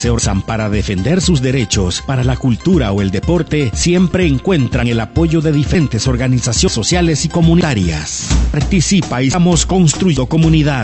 se orzan para defender sus derechos para la cultura o el deporte, siempre encuentran el apoyo de diferentes organizaciones sociales y comunitarias. Participa y estamos construyendo comunidad.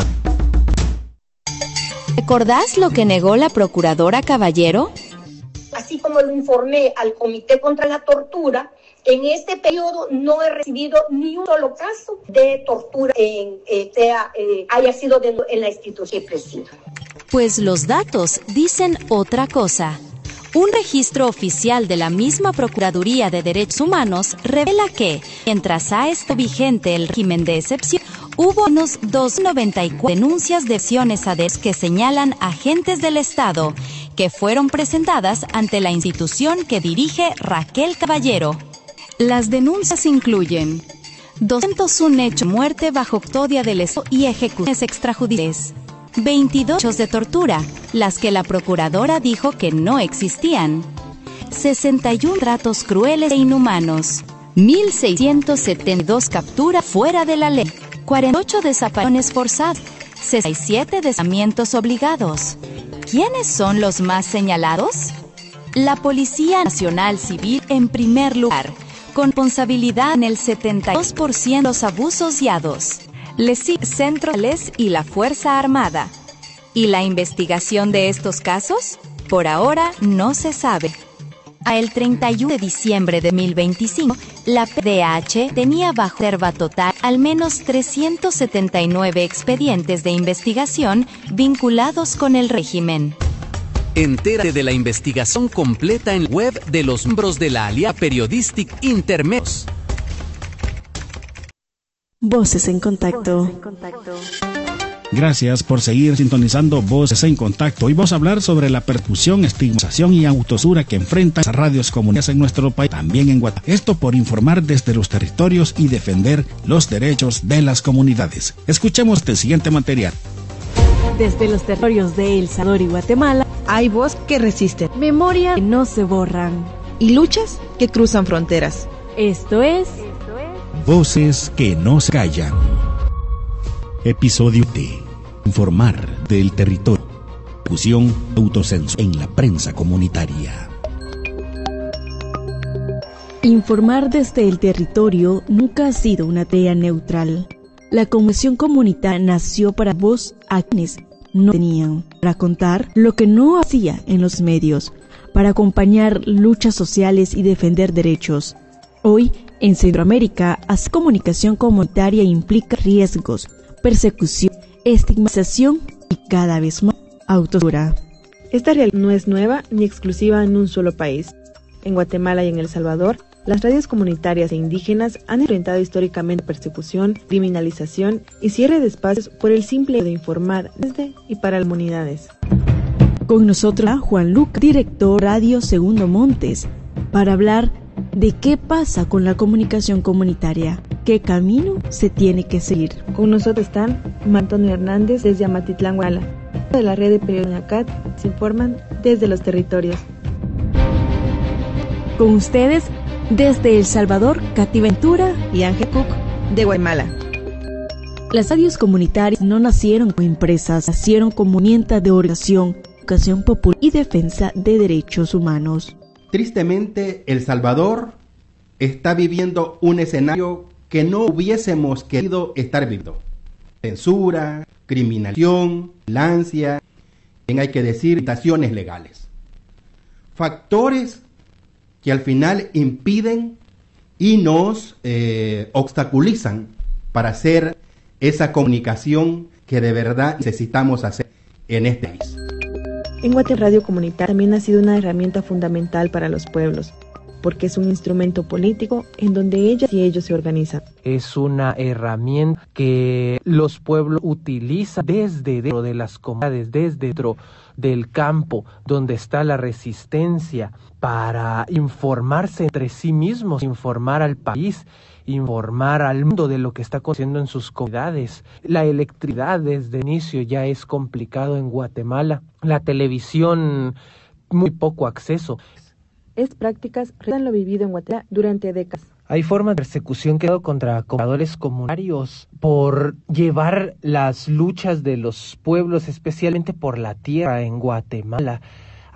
¿Recordás lo que negó la procuradora Caballero? Así como lo informé al Comité contra la Tortura, en este periodo no he recibido ni un solo caso de tortura haya sido en la institución que presido. Pues los datos dicen otra cosa. Un registro oficial de la misma Procuraduría de Derechos Humanos revela que, mientras ha estado vigente el régimen de excepción, hubo unos 294 denuncias de acciones ADES que señalan agentes del Estado, que fueron presentadas ante la institución que dirige Raquel Caballero. Las denuncias incluyen 201 hechos de muerte bajo custodia del Estado y ejecuciones extrajudiciales, 22 hechos de tortura, las que la procuradora dijo que no existían, 61 tratos crueles e inhumanos, 1.672 capturas fuera de la ley, 48 desapariciones forzadas, 67 desplazamientos obligados. ¿Quiénes son los más señalados? La Policía Nacional Civil en primer lugar, con responsabilidad en el 72% de los abusos guiados. Le sigue Centrales y la Fuerza Armada. ¿Y la investigación de estos casos? Por ahora no se sabe. A el 31 de diciembre de 2025, la PDH tenía bajo reserva total al menos 379 expedientes de investigación vinculados con el régimen. Entérate de la investigación completa en la web de los miembros de la Alianza Periodística Intermedios. Voces en Contacto. Gracias por seguir sintonizando Voces en Contacto. Hoy vamos a hablar sobre la persecución, estigmatización y autocensura que enfrentan las radios comunitarias en nuestro país, también en Guatemala. Esto por informar desde los territorios y defender los derechos de las comunidades. Escuchemos el siguiente material. Desde los territorios de El Salvador y Guatemala, hay voces que resisten, memorias que no se borran y luchas que cruzan fronteras. Esto es Voces que no se callan. Episodio de Informar del territorio. Persecución, autocensura en la prensa comunitaria. Informar desde el territorio nunca ha sido una tarea neutral. La Convención Comunitaria nació para voz a quienes no tenían, para contar lo que no hacía en los medios, para acompañar luchas sociales y defender derechos. Hoy, en Centroamérica, hacer comunicación comunitaria implica riesgos, persecución, estigmatización y cada vez más autocensura. Esta realidad no es nueva ni exclusiva en un solo país. En Guatemala y en El Salvador, las radios comunitarias e indígenas han enfrentado históricamente persecución, criminalización y cierre de espacios por el simple hecho de informar desde y para las comunidades. Con nosotros Juan Lucas, director Radio Segundo Montes, para hablar de qué pasa con la comunicación comunitaria, qué camino se tiene que seguir. Con nosotros están Antonio Hernández desde Amatitlán, Guatemala. De la red de periodistas ACAT se informan desde los territorios. Con ustedes, desde El Salvador, Katy Ventura y Ángel Cook de Guatemala. Las radios comunitarias no nacieron como empresas, nacieron como herramienta de organización, educación popular y defensa de derechos humanos. Tristemente, El Salvador está viviendo un escenario que no hubiésemos querido estar viviendo. Censura, criminalización, violencia, hay que decir, limitaciones legales. Factores que al final impiden y nos obstaculizan para hacer esa comunicación que de verdad necesitamos hacer en este país. En Guatemala, Radio Comunitaria también ha sido una herramienta fundamental para los pueblos, porque es un instrumento político en donde ellas y ellos se organizan. Es una herramienta que los pueblos utilizan desde dentro de las comunidades, desde dentro del campo, donde está la resistencia, para informarse entre sí mismos, informar al país, informar al mundo de lo que está aconteciendo en sus comunidades. La electricidad desde el inicio ya es complicado en Guatemala. La televisión, muy poco acceso. Estas prácticas retratan lo vivido en Guatemala durante décadas. Hay formas de persecución que ha dado contra comunicadores comunitarios por llevar las luchas de los pueblos, especialmente por la tierra en Guatemala.